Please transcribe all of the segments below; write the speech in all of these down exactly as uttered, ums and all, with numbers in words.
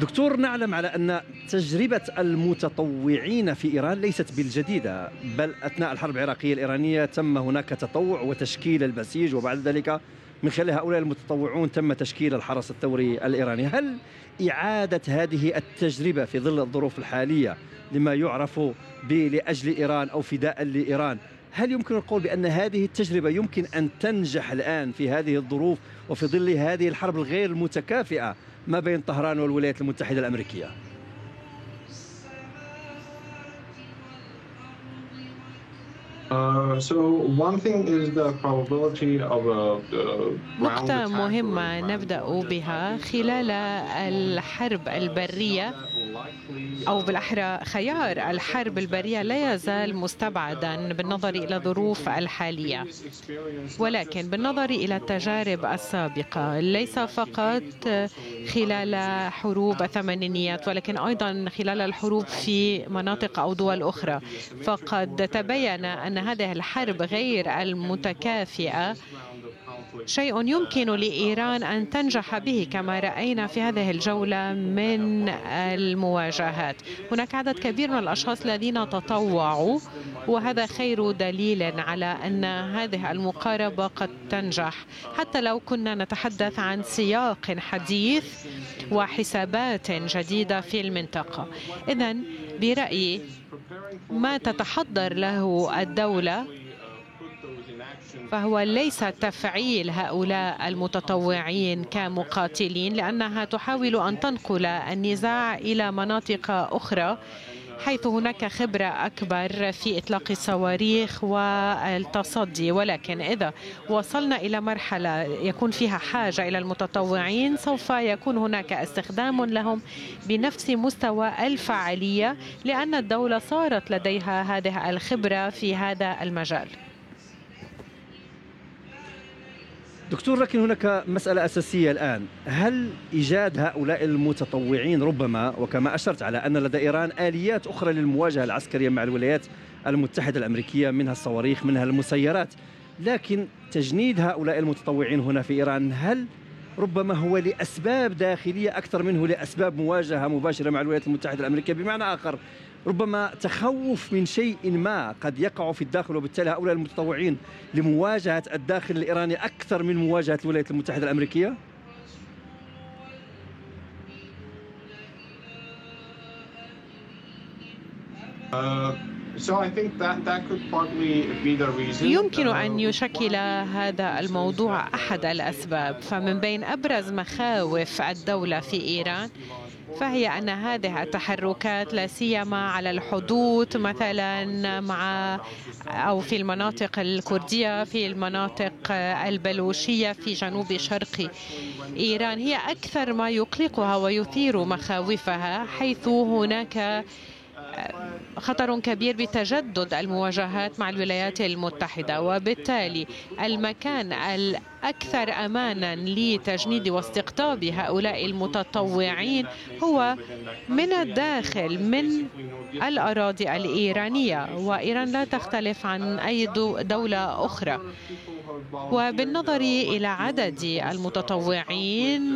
دكتور، نعلم على أن تجربة المتطوعين في إيران ليست بالجديدة، بل أثناء الحرب العراقية الإيرانية تم هناك تطوع وتشكيل البسيج، وبعد ذلك من خلال هؤلاء المتطوعون تم تشكيل الحرس الثوري الإيراني. هل إعادة هذه التجربة في ظل الظروف الحالية لما يعرف بلأجل إيران أو فداء لإيران، هل يمكن القول بأن هذه التجربة يمكن أن تنجح الآن في هذه الظروف وفي ظل هذه الحرب الغير المتكافئة ما بين طهران والولايات المتحدة الأمريكية؟ نقطة مهمة نبدأ بها خلال الحرب البرية، أو بالأحرى خيار الحرب البرية لا يزال مستبعدا بالنظر إلى الظروف الحالية، ولكن بالنظر إلى التجارب السابقة ليس فقط خلال حروب الثمانينيات ولكن أيضا خلال الحروب في مناطق أو دول أخرى، فقد تبين أن هذه الحرب غير المتكافئة شيء يمكن لإيران أن تنجح به كما رأينا في هذه الجولة من المواجهات. هناك عدد كبير من الأشخاص الذين تطوعوا، وهذا خير دليل على أن هذه المقاربة قد تنجح، حتى لو كنا نتحدث عن سياق حديث وحسابات جديدة في المنطقة. إذن برأيي ما تتحضر له الدولة فهو ليس تفعيل هؤلاء المتطوعين كمقاتلين، لأنها تحاول أن تنقل النزاع إلى مناطق أخرى حيث هناك خبرة أكبر في إطلاق الصواريخ والتصدي، ولكن إذا وصلنا إلى مرحلة يكون فيها حاجة إلى المتطوعين سوف يكون هناك استخدام لهم بنفس مستوى الفعالية، لأن الدولة صارت لديها هذه الخبرة في هذا المجال. دكتور، لكن هناك مسألة أساسية الآن، هل إيجاد هؤلاء المتطوعين ربما، وكما أشرت على أن لدى إيران آليات أخرى للمواجهة العسكرية مع الولايات المتحدة الأمريكية، منها الصواريخ منها المسيرات، لكن تجنيد هؤلاء المتطوعين هنا في إيران هل ربما هو لأسباب داخلية أكثر منه لأسباب مواجهة مباشرة مع الولايات المتحدة الأمريكية؟ بمعنى آخر، ربما تخوف من شيء ما قد يقع في الداخل، وبالتالي هؤلاء المتطوعين لمواجهة الداخل الإيراني أكثر من مواجهة الولايات المتحدة الأمريكية؟ يمكن أن يشكل هذا الموضوع أحد الأسباب، فمن بين أبرز مخاوف الدولة في إيران فهي أن هذه التحركات لا سيما على الحدود مثلا مع أو في المناطق الكردية، في المناطق البلوشية في جنوب شرق إيران، هي أكثر ما يقلقها ويثير مخاوفها، حيث هناك خطر كبير بتجدد المواجهات مع الولايات المتحدة، وبالتالي المكان الأكثر أمانا لتجنيد واستقطاب هؤلاء المتطوعين هو من الداخل، من الأراضي الإيرانية، وإيران لا تختلف عن أي دولة أخرى. وبالنظر إلى عدد المتطوعين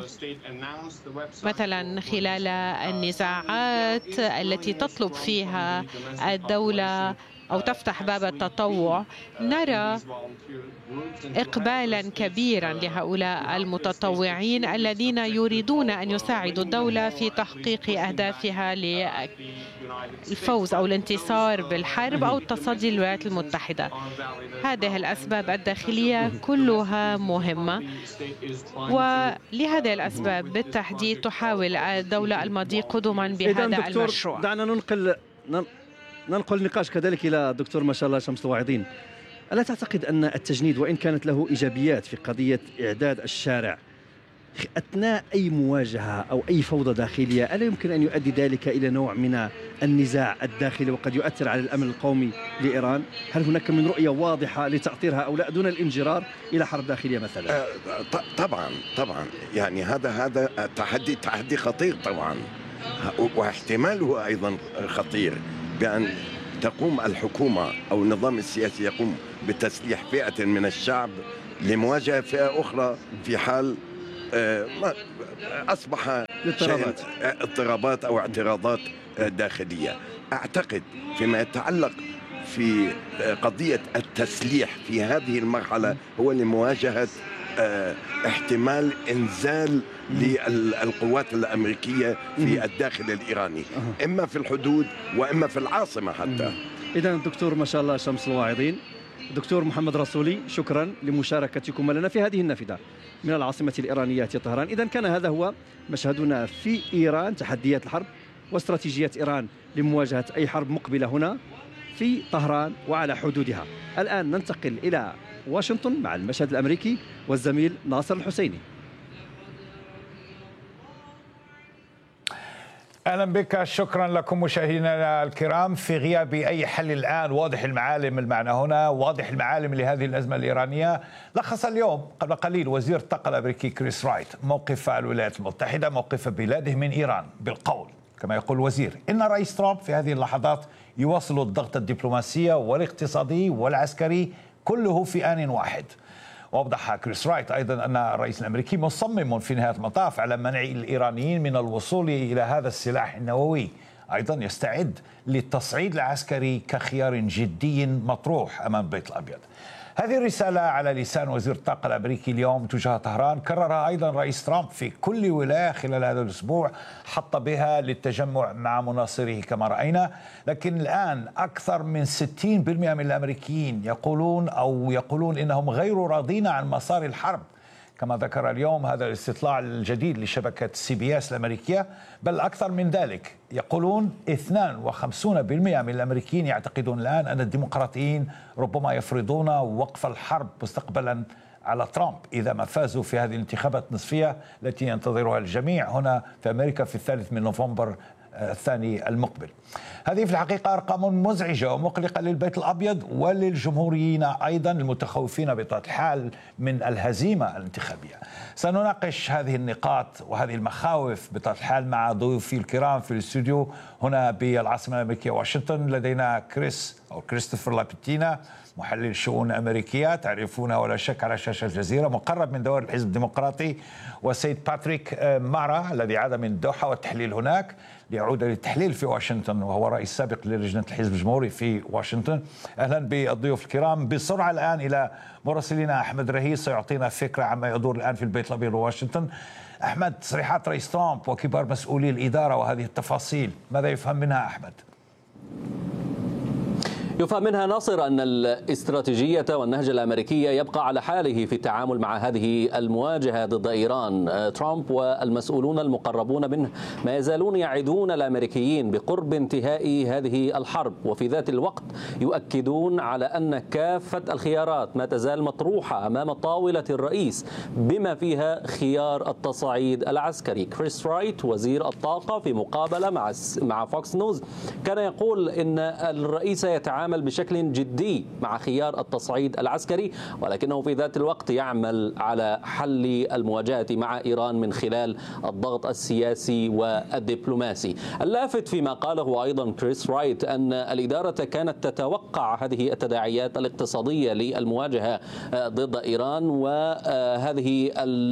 مثلا خلال النزاعات التي تطلب فيها الدولة أو تفتح باب التطوع، نرى إقبالا كبيرا لهؤلاء المتطوعين الذين يريدون أن يساعدوا الدولة في تحقيق أهدافها للفوز أو الانتصار بالحرب أو التصدي للولايات المتحدة. هذه الأسباب الداخلية كلها مهمة، ولهذه الأسباب بالتحديد تحاول الدولة المضي قدما بهذا المشروع. دعنا ننقل ننقل النقاش كذلك إلى الدكتور ما شاء الله شمس الواعظين. ألا تعتقد أن التجنيد وإن كانت له إيجابيات في قضية إعداد الشارع أثناء أي مواجهة أو أي فوضى داخلية، ألا يمكن أن يؤدي ذلك إلى نوع من النزاع الداخلي وقد يؤثر على الأمن القومي لإيران؟ هل هناك من رؤية واضحة لتأطير هؤلاء دون الانجرار إلى حرب داخلية مثلا؟ طبعا طبعا يعني هذا هذا تحدي تحدي خطير طبعا، واحتماله أيضا خطير، بأن تقوم الحكومة أو النظام السياسي يقوم بتسليح فئة من الشعب لمواجهة فئة أخرى في حال أصبح اضطرابات اضطرابات أو اعتراضات داخلية. أعتقد فيما يتعلق في قضية التسليح في هذه المرحلة هو لمواجهة احتمال إنزال للقوات الأمريكية في الداخل الإيراني، إما في الحدود وإما في العاصمة حتى. إذا الدكتور ما شاء الله شمس الواعظين، دكتور محمد رسولي، شكرا لمشاركتكم لنا في هذه النافذة من العاصمة الإيرانية طهران. إذا كان هذا هو مشهدنا في إيران، تحديات الحرب واستراتيجية إيران لمواجهة أي حرب مقبلة هنا في طهران وعلى حدودها. الآن ننتقل إلى واشنطن مع المشهد الأمريكي والزميل ناصر الحسيني. أهلا بك، شكرا لكم مشاهدينا الكرام. في غياب أي حل الآن واضح المعالم المعنى هنا، واضح المعالم لهذه الأزمة الإيرانية. لخص اليوم قبل قليل وزير الطاقة الأمريكي كريس رايت موقف الولايات المتحدة، موقف بلاده من إيران، بالقول كما يقول الوزير إن الرئيس ترامب في هذه اللحظات يواصل الضغط الدبلوماسي والاقتصادي والعسكري كله في آن واحد. وأوضح كريس رايت أيضا أن الرئيس الأمريكي مصمم في نهاية المطاف على منع الإيرانيين من الوصول إلى هذا السلاح النووي. أيضا يستعد للتصعيد العسكري كخيار جدي مطروح أمام البيت الأبيض. هذه الرسالة على لسان وزير الطاقة الأمريكي اليوم تجاه طهران كررها أيضا رئيس ترامب في كل ولاية خلال هذا الأسبوع، حط بها للتجمع مع مناصره كما رأينا. لكن الآن أكثر من ستين بالمئة من الأمريكيين يقولون أو يقولون إنهم غير راضين عن مسار الحرب، كما ذكر اليوم هذا الاستطلاع الجديد لشبكة سي بي اس الأمريكية. بل أكثر من ذلك، يقولون اثنين وخمسين بالمئة من الأمريكيين يعتقدون الآن أن الديمقراطيين ربما يفرضون وقف الحرب مستقبلا على ترامب إذا ما فازوا في هذه الانتخابات النصفية التي ينتظرها الجميع هنا في أمريكا في الثالث من نوفمبر الثاني المقبل. هذه في الحقيقة أرقام مزعجة ومقلقة للبيت الأبيض وللجمهوريين أيضا المتخوفين بطبيعة الحال من الهزيمة الانتخابية. سنناقش هذه النقاط وهذه المخاوف بطبيعة الحال مع ضيوفي الكرام في الاستوديو هنا بالعاصمة الأمريكية واشنطن. لدينا كريس أو كريستوفر لابتينا، محلل شؤون أمريكية تعرفونه ولا شك على شاشة الجزيرة، مقرب من دوائر الحزب الديمقراطي، وسيد باتريك مارا الذي عاد من الدوحة والتحليل هناك ليعود للتحليل في واشنطن، وهو رئيس سابق للجنة الحزب الجمهوري في واشنطن. أهلا بالضيوف الكرام. بسرعة الآن إلى مراسلنا أحمد رهيس سيعطينا فكرة عما يدور الآن في البيت الأبيض وواشنطن. أحمد، تصريحات رئيس ترامب وكبار مسؤولي الإدارة وهذه التفاصيل ماذا يفهم منها أحمد؟ يفهم منها ناصر أن الاستراتيجية والنهج الأمريكي يبقى على حاله في التعامل مع هذه المواجهة ضد إيران. ترامب والمسؤولون المقربون منه ما يزالون يعدون الأمريكيين بقرب انتهاء هذه الحرب، وفي ذات الوقت يؤكدون على أن كافة الخيارات ما تزال مطروحة أمام طاولة الرئيس بما فيها خيار التصعيد العسكري. كريس رايت وزير الطاقة في مقابلة مع مع فوكس نيوز كان يقول إن الرئيس يتعامل بشكل جدي مع خيار التصعيد العسكري، ولكنه في ذات الوقت يعمل على حل المواجهة مع إيران من خلال الضغط السياسي والدبلوماسي. اللافت فيما قاله أيضا كريس رايت أن الإدارة كانت تتوقع هذه التداعيات الاقتصادية للمواجهة ضد إيران، وهذه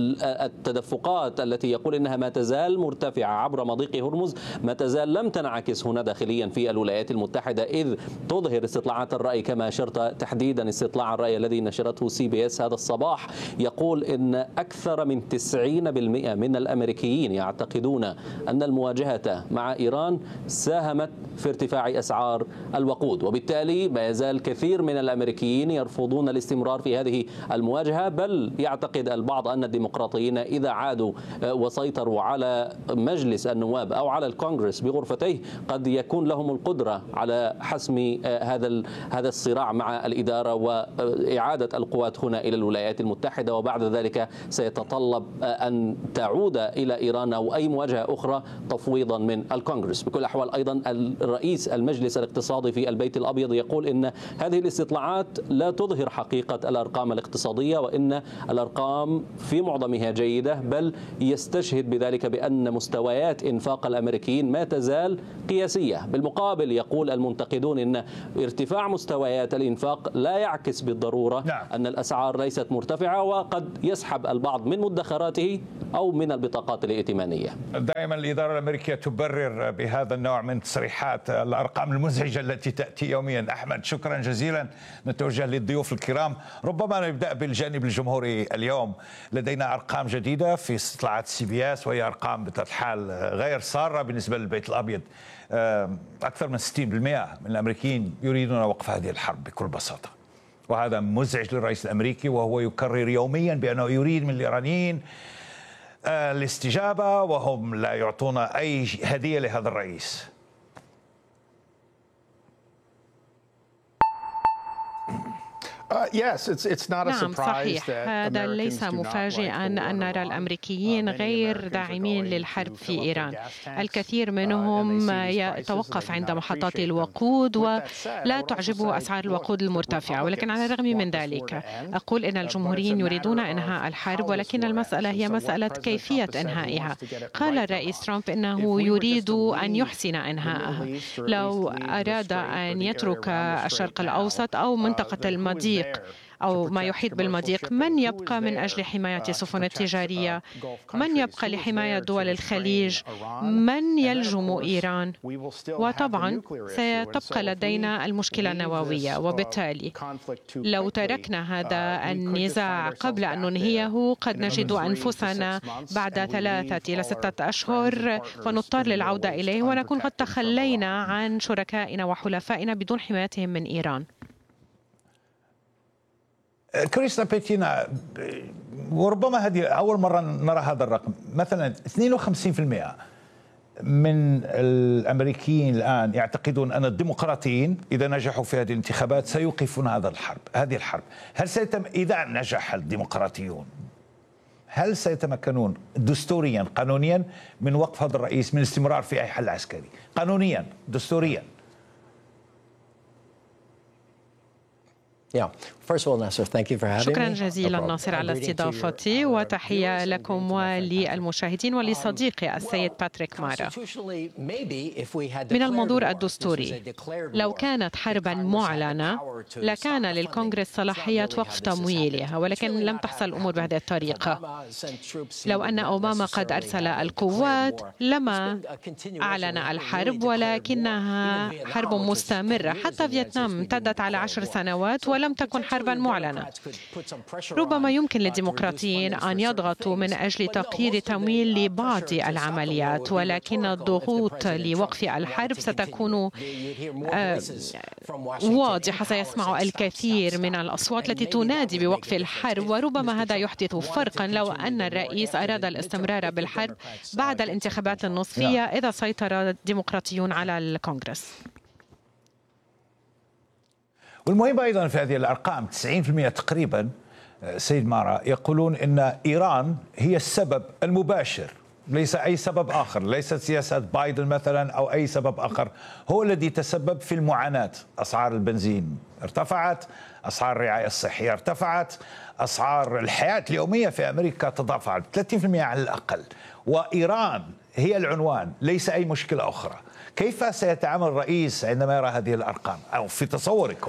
التدفقات التي يقول إنها ما تزال مرتفعة عبر مضيق هرمز ما تزال لم تنعكس هنا داخليا في الولايات المتحدة، إذ تظهر استطلاعات الرأي كما أشرت تحديدا استطلاع الرأي الذي نشرته سي بي اس هذا الصباح يقول إن أكثر من تسعين بالمئة من الأمريكيين يعتقدون أن المواجهة مع إيران ساهمت في ارتفاع أسعار الوقود، وبالتالي ما يزال كثير من الأمريكيين يرفضون الاستمرار في هذه المواجهة، بل يعتقد البعض أن الديمقراطيين إذا عادوا وسيطروا على مجلس النواب أو على الكونغرس بغرفتيه قد يكون لهم القدرة على حسم هذا هذا الصراع مع الإدارة وإعادة القوات هنا إلى الولايات المتحدة، وبعد ذلك سيتطلب أن تعود إلى إيران أو أي مواجهة أخرى تفويضا من الكونغرس. بكل الأحوال أيضا الرئيس المجلس الاقتصادي في البيت الأبيض يقول إن هذه الاستطلاعات لا تظهر حقيقة الأرقام الاقتصادية، وإن الأرقام في معظمها جيدة، بل يستشهد بذلك بأن مستويات إنفاق الأمريكيين ما تزال قياسية. بالمقابل يقول المنتقدون إن ارتفاع مستويات الإنفاق لا يعكس بالضرورة نعم. أن الأسعار ليست مرتفعة، وقد يسحب البعض من مدخراته أو من البطاقات الائتمانية. دائما الإدارة الأمريكية تبرر بهذا النوع من تصريحات الأرقام المزعجة التي تأتي يوميا. أحمد، شكرا جزيلا. نتوجه للضيوف الكرام. ربما نبدأ بالجانب الجمهوري. اليوم لدينا أرقام جديدة في استطلاعات سي بي اس، وهي أرقام بطبيعة الحال غير سارة بالنسبة للبيت الأبيض. أكثر من ستين بالمئة من الأمريكيين يريدون وقف هذه الحرب بكل بساطة، وهذا مزعج للرئيس الأمريكي، وهو يكرر يوميا بأنه يريد من الإيرانيين الاستجابة، وهم لا يعطون أي هدية لهذا الرئيس. نعم صحيح، هذا ليس مفاجئا أن نرى الأمريكيين غير داعمين للحرب في إيران. الكثير منهم يتوقف عند محطات الوقود ولا تعجبه أسعار الوقود المرتفعة، ولكن على الرغم من ذلك أقول إن الجمهوريين يريدون إنهاء الحرب، ولكن المسألة هي مسألة كيفية إنهائها. قال الرئيس ترامب إنه يريد أن يحسن إنهائها. لو أراد أن يترك الشرق الأوسط أو منطقة المضيق أو ما يحيط بالمضيق، من يبقى من أجل حماية السفن التجارية؟ من يبقى لحماية دول الخليج؟ من يلجم إيران؟ وطبعا ستبقى لدينا المشكلة النووية، وبالتالي لو تركنا هذا النزاع قبل أن ننهيه قد نجد أنفسنا بعد ثلاثة إلى ستة أشهر ونضطر للعودة إليه، ونكون قد تخلينا عن شركائنا وحلفائنا بدون حمايتهم من إيران. كريستا بيتينا، وربما هذه أول مرة نرى هذا الرقم. مثلا اثنين وخمسين بالمئة من الأمريكيين الآن يعتقدون أن الديمقراطيين إذا نجحوا في هذه الانتخابات سيوقفون هذا الحرب هذه الحرب. هل سيتم إذا نجح الديمقراطيون هل سيتمكنون دستوريا قانونيا من وقف هذا الرئيس من الاستمرار في أي حل عسكري قانونيا دستوريا؟ شكرا جزيلا ناصر على استضافتي، وتحية لكم وللمشاهدين ولصديقي السيد باتريك مارا. من المنظور الدستوري، لو كانت حربا معلنة لكان للكونغرس صلاحية وقف تمويلها، ولكن لم تحصل الأمور بهذه الطريقة. لو أن أوباما قد أرسل القوات لما أعلن الحرب، ولكنها حرب مستمرة. حتى فيتنام امتدت على عشر سنوات ولم تكن حربا معلنة. ربما يمكن للديمقراطيين أن يضغطوا من أجل تقييد تمويل لبعض العمليات، ولكن الضغوط لوقف الحرب ستكون واضحة. سيسمع الكثير من الأصوات التي تنادي بوقف الحرب، وربما هذا يحدث فرقا لو أن الرئيس أراد الاستمرار بالحرب بعد الانتخابات النصفية إذا سيطر الديمقراطيون على الكونغرس. والمهم أيضا في هذه الأرقام تسعين بالمئة تقريبا سيد مارا يقولون أن إيران هي السبب المباشر، ليس أي سبب آخر، ليست سياسة بايدن مثلا أو أي سبب آخر هو الذي تسبب في المعاناة. أسعار البنزين ارتفعت، أسعار الرعاية الصحية ارتفعت، أسعار الحياة اليومية في أمريكا تضاعفت ثلاثين بالمئة على الأقل، وإيران هي العنوان ليس أي مشكلة أخرى. كيف سيتعامل الرئيس عندما يرى هذه الأرقام أو في تصوركم؟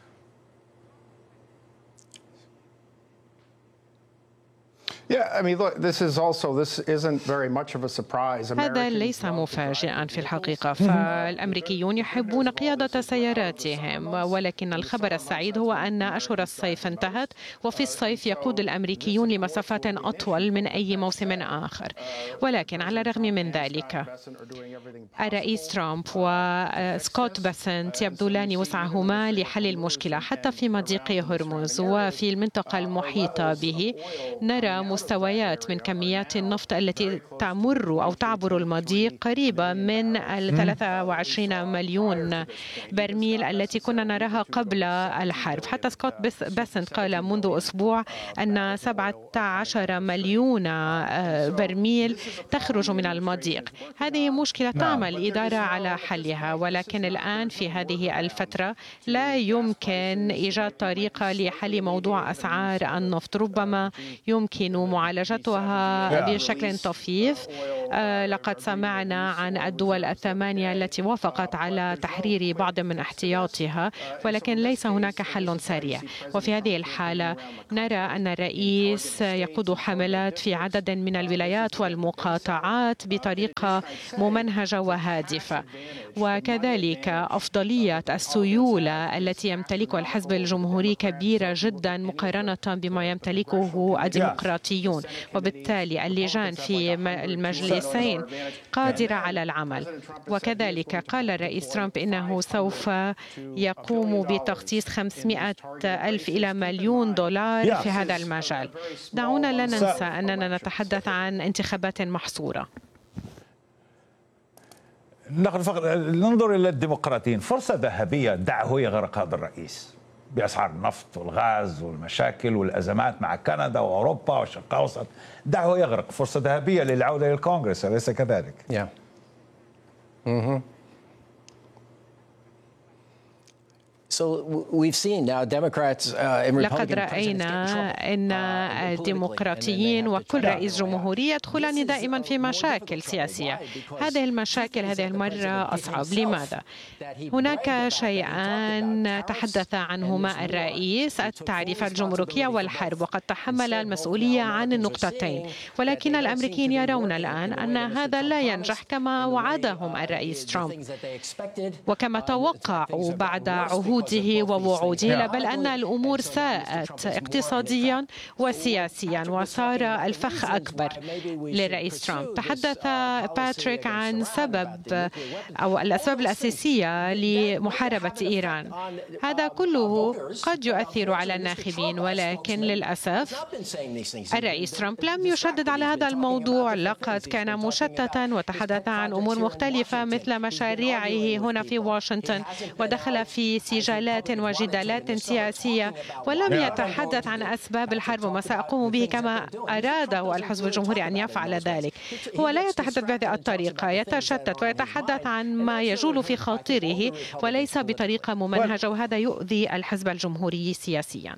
هذا ليس مفاجئا في الحقيقة، فالأمريكيون يحبون قيادة سياراتهم، ولكن الخبر السعيد هو أن أشهر الصيف انتهت، وفي الصيف يقود الأمريكيون لمسافات أطول من أي موسم آخر. ولكن على الرغم من ذلك الرئيس ترامب وسكوت باسنت يبذلان وسعهما لحل المشكلة. حتى في مضيق هرمز وفي المنطقة المحيطة به نرى مستويات من كميات النفط التي تمر أو تعبر المضيق قريبة من ال ثلاثة وعشرين مليون برميل التي كنا نراها قبل الحرب. حتى سكوت باسنت قال منذ أسبوع أن سبعة عشر مليون برميل تخرج من المضيق. هذه مشكلة تعمل الإدارة على حلها، ولكن الآن في هذه الفترة لا يمكن إيجاد طريقة لحل موضوع أسعار النفط. ربما يمكن معالجتها بشكل طفيف. لقد سمعنا عن الدول الثمانية التي وافقت على تحرير بعض من احتياطها، ولكن ليس هناك حل سريع. وفي هذه الحالة نرى أن الرئيس يقود حملات في عدد من الولايات والمقاطعات بطريقة ممنهجة وهادفة، وكذلك أفضلية السيولة التي يمتلكها الحزب الجمهوري كبيرة جدا مقارنة بما يمتلكه الديمقراطيون، وبالتالي اللجان في المجلسين قادرة على العمل. وكذلك قال الرئيس ترامب إنه سوف يقوم بتخصيص خمسمائة ألف إلى مليون دولار في هذا المجال. دعونا لا ننسى أننا نتحدث عن انتخابات محصورة. ننظر إلى الديمقراطيين، فرصة ذهبية، دعه يغرق هذا الرئيس بأسعار النفط والغاز والمشاكل والأزمات مع كندا وأوروبا والشرق الأوسط، دعه يغرق، فرصة ذهبية للعودة إلى الكونغرس، أليس كذلك؟ Yeah. Mm-hmm. لقد رأينا أن الديمقراطيين وكل رئيس جمهوري يدخلان دائما في مشاكل سياسية. هذه المشاكل هذه المرة أصعب. لماذا؟ هناك شيئان تحدث عنهما الرئيس: التعريفات الجمركية والحرب، وقد تحمل المسؤولية عن النقطتين، ولكن الأمريكيين يرون الآن أن هذا لا ينجح كما وعدهم الرئيس ترامب وكما توقعوا بعد عهود ووعوده، بل أن الأمور ساءت اقتصاديا وسياسيا وصار الفخ أكبر للرئيس ترامب. تحدث باتريك عن سبب أو الأسباب الأساسية لمحاربة إيران. هذا كله قد يؤثر على الناخبين، ولكن للأسف الرئيس ترامب لم يشدد على هذا الموضوع. لقد كان مشتتا وتحدث عن أمور مختلفة مثل مشاريعه هنا في واشنطن، ودخل في سجالات وجدالات سياسية، ولم يتحدث عن أسباب الحرب وما سأقوم به كما أراده الحزب الجمهوري أن يفعل ذلك. هو لا يتحدث بهذه الطريقة، يتشتت ويتحدث عن ما يجول في خاطره وليس بطريقة ممنهجة، وهذا يؤذي الحزب الجمهوري سياسيا.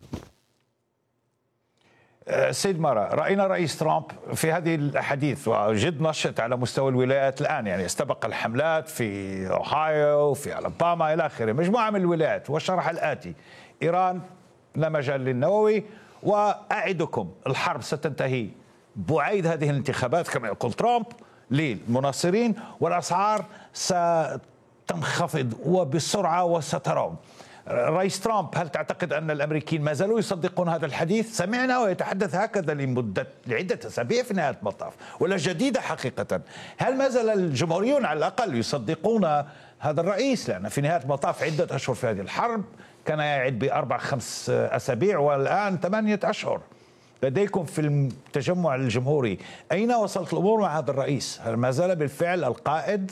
سيد مارا، رأينا رئيس ترامب في هذه الأحاديث وجد نشط على مستوى الولايات الآن، يعني استبق الحملات في أوهايو في ألاباما إلى آخره، مجموعة من الولايات، وشرح الآتي: إيران لا مجال للنووي، وأعدكم الحرب ستنتهي بعيد هذه الانتخابات كما يقول ترامب للمناصرين، والأسعار ستنخفض وبسرعة وسترون. رئيس ترامب، هل تعتقد أن الأمريكيين ما زالوا يصدقون هذا الحديث؟ سمعنا ويتحدث هكذا لمدة لعدة أسابيع في نهاية المطاف، ولا جديدة حقيقة؟ هل ما زال الجمهوريون على الأقل يصدقون هذا الرئيس؟ لأن في نهاية المطاف عدة أشهر في هذه الحرب، كان يعد بأربع خمس أسابيع والآن ثمانية أشهر. لديكم في التجمع الجمهوري أين وصلت الأمور مع هذا الرئيس؟ هل ما زال بالفعل القائد؟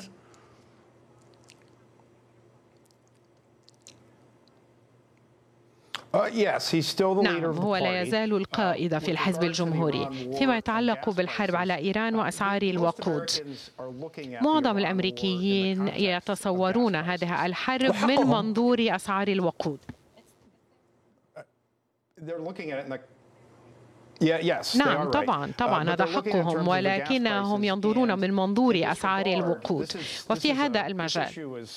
نعم، هو لا يزال القائد في الحزب الجمهوري. فيما يتعلق بالحرب على إيران وأسعار الوقود، معظم الأمريكيين يتصورون هذه الحرب من منظور أسعار الوقود. نعم طبعا طبعا هذا حقهم، ولكنهم ينظرون من منظور أسعار الوقود. وفي هذا المجال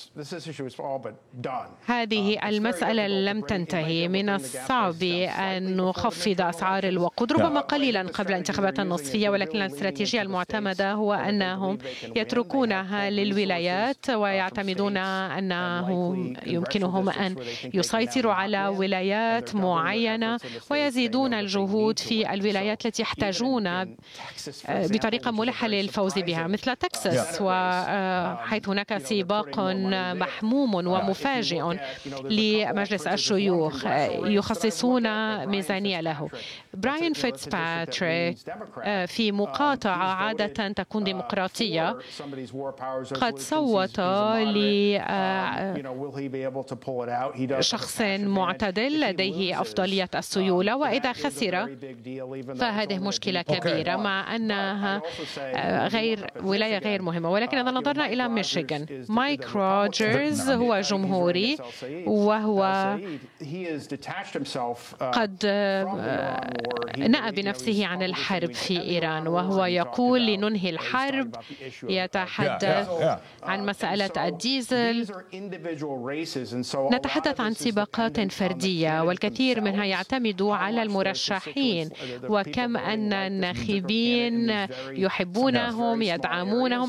هذه المسألة لم تنتهي. من الصعب أن نخفض أسعار الوقود، ربما قليلا قبل الانتخابات النصفية، ولكن الاستراتيجية المعتمدة هو أنهم يتركونها للولايات ويعتمدون أنهم يمكنهم أن يسيطروا على ولايات معينة ويزيدون الجهود في الولايات التي يحتاجون بطريقة ملحة للفوز بها مثل تكساس، وحيث هناك سباق محموم ومفاجئ لمجلس الشيوخ يخصصون ميزانية له. براين فيتزباتريك في مقاطعة عادة تكون ديمقراطية قد صوت لشخص معتدل لديه أفضلية السيولة، وإذا خسر فهذه مشكلة كبيرة مع أنها غير ولاية غير مهمة. ولكن إذا نظرنا إلى ميشيغان، مايك روجرز هو جمهوري، وهو قد نأى بنفسه عن الحرب في إيران، وهو يقول لننهي الحرب، يتحدث عن مسألة الديزل. نتحدث عن سباقات فردية، والكثير منها يعتمد على المرشحين، وكم أن الناخبين يحبونهم يدعمونهم.